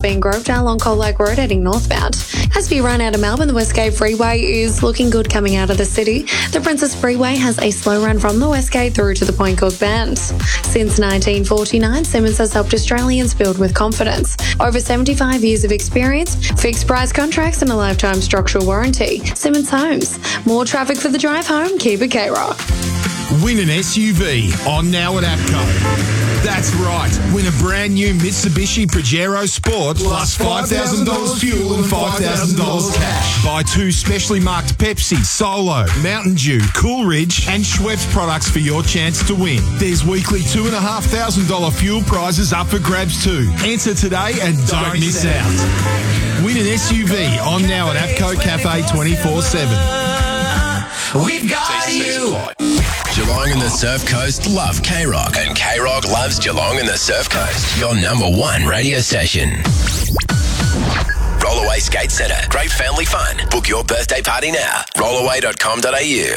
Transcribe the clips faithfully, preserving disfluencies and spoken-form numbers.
being Grovedale along Cold Lake Road heading northbound. As we run out of Melbourne, the Westgate Freeway is looking good coming out of the city. The Princess Freeway has a slow run from the Westgate through to the Point Cook Bend. Since nineteen forty-nine, Simmons has helped Australians build with confidence. Over seventy-five years of experience, fixed price contracts and a lifetime structural warranty. Simmons Homes. More traffic for the drive home. Keep it K-Rock. Win an S U V on now at APCO. That's right. Win a brand new Mitsubishi Pajero Sport plus five thousand dollars fuel and five thousand dollars cash. Buy two specially marked Pepsi, Solo, Mountain Dew, Coolridge and Schweppes products for your chance to win. There's weekly two thousand five hundred dollars fuel prizes up for grabs too. Enter today and don't miss out. Win an S U V on now at APCO Cafe twenty-four seven. We've got you. Geelong and the Surf Coast love K-Rock, and K-Rock loves Geelong and the Surf Coast. Your number one radio station. Rollaway Skate Centre. Great family fun. Book your birthday party now. rollaway dot com dot a u.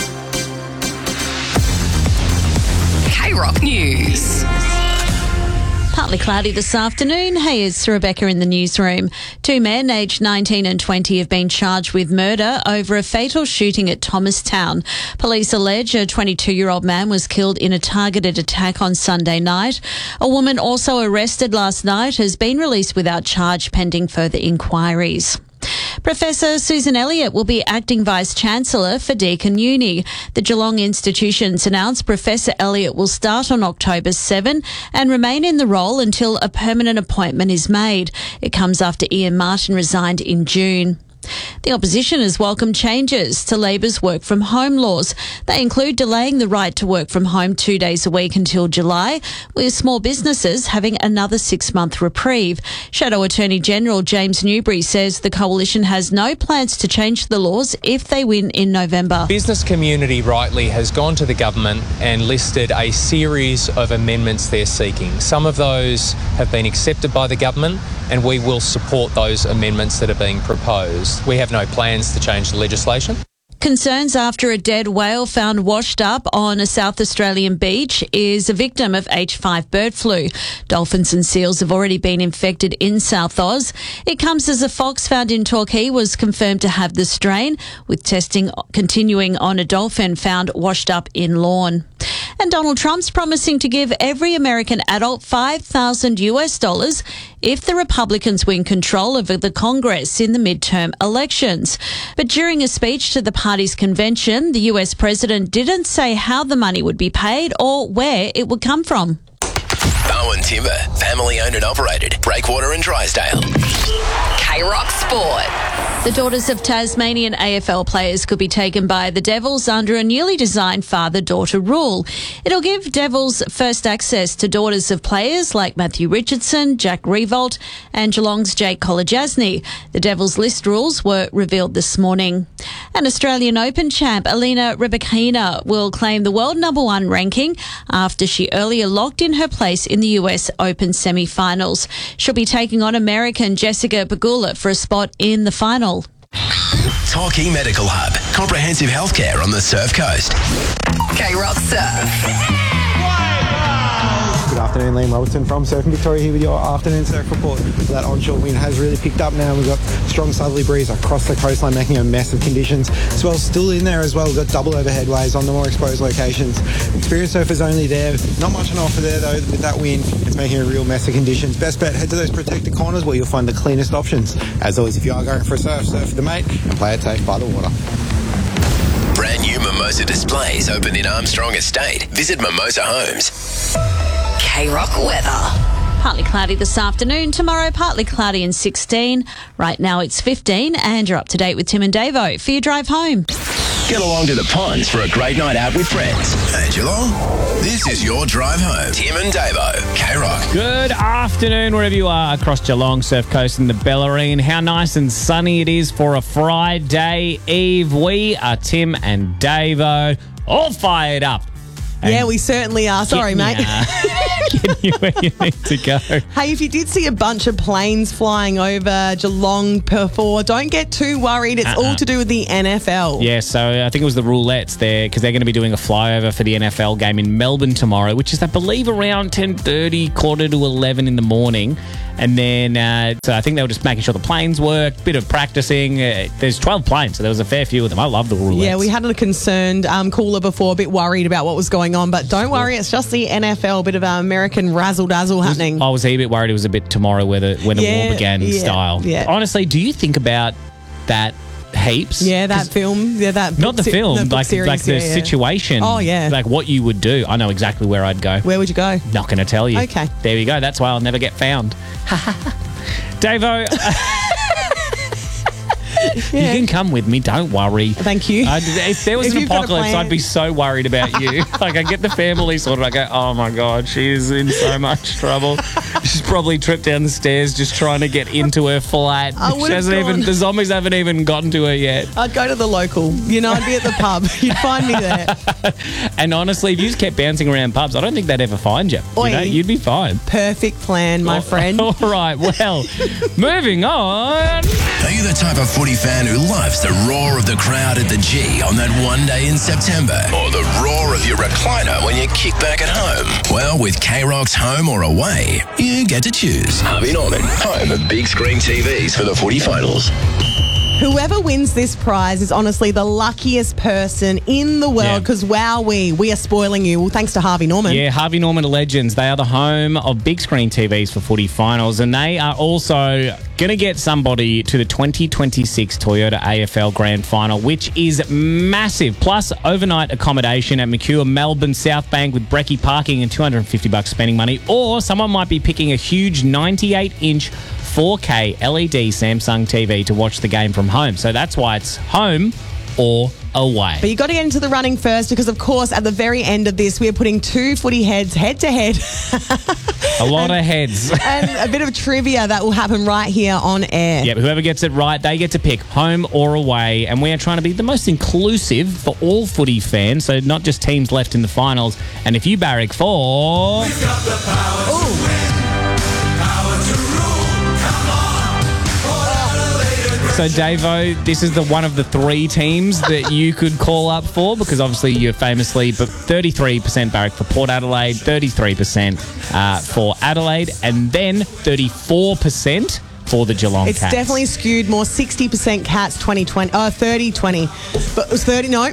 K-Rock News. Partly cloudy this afternoon. Hey, it's Rebecca in the newsroom. Two men aged nineteen and twenty have been charged with murder over a fatal shooting at Thomastown. Police allege a twenty-two-year-old man was killed in a targeted attack on Sunday night. A woman also arrested last night has been released without charge pending further inquiries. Professor Susan Elliott will be acting Vice-Chancellor for Deakin Uni. The Geelong institutions announced Professor Elliott will start on October seventh and remain in the role until a permanent appointment is made. It comes after Ian Martin resigned in June. The opposition has welcomed changes to Labor's work from home laws. They include delaying the right to work from home two days a week until July, with small businesses having another six-month reprieve. Shadow Attorney General James Newbury says the coalition has no plans to change the laws if they win in November. Business community rightly has gone to the government and listed a series of amendments they're seeking. Some of those have been accepted by the government, and we will support those amendments that are being proposed. We have no plans to change the legislation. Concerns after a dead whale found washed up on a South Australian beach is a victim of H five bird flu. Dolphins and seals have already been infected in South Oz. It comes as a fox found in Torquay was confirmed to have the strain, with testing continuing on a dolphin found washed up in Lorne. And Donald Trump's promising to give every American adult five thousand US dollars if the Republicans win control over the Congress in the midterm elections. But during a speech to the party's convention, the U S president didn't say how the money would be paid or where it would come from. Bowen Timber, family owned and operated. Breakwater and Drysdale. K-Rock Sport. The daughters of Tasmanian A F L players could be taken by the Devils under a newly designed father-daughter rule. It'll give Devils first access to daughters of players like Matthew Richardson, Jack Revolt and Geelong's Jake Kolodjasny. The Devils list rules were revealed this morning. An Australian Open champ, Alina Rybakina, will claim the world number one ranking after she earlier locked in her place in the U S Open semi-finals. She'll be taking on American Jessica Pegula for a spot in the final. Torquay Medical Hub. Comprehensive healthcare on the Surf Coast. K-Rock Surf. Good afternoon, Liam Robertson from Surfing Victoria here with your afternoon surf report. That onshore wind has really picked up now. We've got strong southerly breeze across the coastline, making a mess of conditions. Swell's still in there as well. We've got double overhead waves on the more exposed locations. Experienced surfers only there. Not much on offer there though with that wind. It's making a real mess of conditions. Best bet, head to those protected corners where you'll find the cleanest options. As always, if you are going for a surf, surf with a mate and play it safe by the water. Brand new Mimosa displays open in Armstrong Estate. Visit Mimosa Homes. K-Rock weather. Partly cloudy this afternoon. Tomorrow, partly cloudy and sixteen. Right now, it's fifteen, and you're up to date with Tim and Davo for your drive home. Get along to the ponds for a great night out with friends. Hey, Geelong, this is your drive home. Tim and Davo, K-Rock. Good afternoon, wherever you are across Geelong, Surf Coast and the Bellarine. How nice and sunny it is for a Friday Eve. We are Tim and Davo, all fired up. Yeah, we certainly are. Sorry, mate. Get you where you need to go. Hey, if you did see a bunch of planes flying over Geelong before, don't get too worried. It's Uh-uh. all to do with the N F L. Yeah, so I think it was the Roulettes there because they're going to be doing a flyover for the N F L game in Melbourne tomorrow, which is, I believe, around ten thirty, quarter to eleven in the morning. And then, uh, so I think they were just making sure the planes work, bit of practicing. Uh, there's twelve planes, so there was a fair few of them. I love the Roulettes. Yeah, we had a concerned um, caller before, a bit worried about what was going on, but don't worry, it's just the N F L, bit of an American razzle-dazzle happening. I was a bit worried it was a bit tomorrow where the, when the Yeah, war began yeah, style. yeah. Honestly, do you think about that heaps? Yeah, that film. Yeah, that Not the book se- film, book like series, like the yeah, yeah. situation. Oh, yeah. Like what you would do. I know exactly where I'd go. Where would you go? Not going to tell you. Okay. There we go. That's why I'll never get found. Davo, you can come with me. Don't worry. Thank you. I, if there was If an you've got a apocalypse, plan. I'd be so worried about you. Like, I get the family sorted. I go, oh my God, she is in so much trouble. She's probably tripped down the stairs just trying to get into her flat. I She would've hasn't even, gone. the zombies haven't even gotten to her yet. I'd go to the local. You know, I'd be at the pub. You'd find me there. And honestly, if you just kept bouncing around pubs, I don't think they'd ever find you. Oi. You know, you'd be fine. Perfect plan, my Oh, friend. All right, well, moving on. Are you the type of footy fan who loves the roar of the crowd at the G on that one day in September? Or the roar of your recliner when you kick back at home? Well, with K-Rock's Home or Away, you get to choose. Harvey Norman, home of big screen T Vs for the footy finals. Whoever wins this prize is honestly the luckiest person in the Yeah. world because, wow, we, we are spoiling you. Well, thanks to Harvey Norman. Yeah, Harvey Norman Legends. They are the home of big screen T Vs for footy finals, and they are also going to get somebody to the twenty twenty-six Toyota A F L Grand Final, which is massive. Plus, overnight accommodation at Mercure, Melbourne, South Bank with brekkie parking and two hundred fifty bucks spending money. Or someone might be picking a huge ninety-eight inch four K L E D Samsung T V to watch the game from home. So that's why it's home or away. But you got to get into the running first because, of course, at the very end of this, we are putting two footy heads head to head. A lot of heads. And a bit of trivia that will happen right here on air. Yep, whoever gets it right, they get to pick home or away. And we are trying to be the most inclusive for all footy fans, so not just teams left in the finals. And if you barrack for... So, Davo, this is the one of the three teams that you could call up for because obviously you're famously but thirty-three percent barrack for Port Adelaide, thirty-three percent uh, for Adelaide, and then thirty-four percent for the Geelong It's Cats. definitely skewed more sixty percent Cats twenty twenty. Oh, thirty twenty. But it was thirty, no.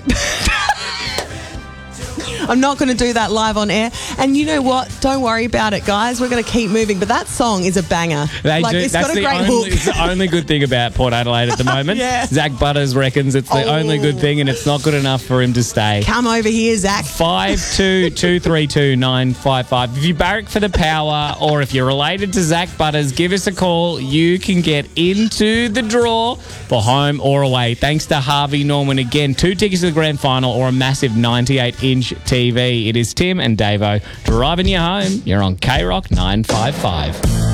I'm not going to do that live on air. And you know what? Don't worry about it, guys. We're going to keep moving. But that song is a banger. They like, do. it's That's got a the great only, hook. It's the only good thing about Port Adelaide at the moment. Yeah. Zach Butters reckons it's the Oh. only good thing, and it's not good enough for him to stay. Come over here, Zach. Five two two three two nine five five. If you barrack for the power, or if you're related to Zach Butters, give us a call. You can get into the draw for home or away. Thanks to Harvey Norman again. Two tickets to the grand final or a massive ninety-eight inch T V. It is Tim and Davo driving you home. You're on K Rock nine five five.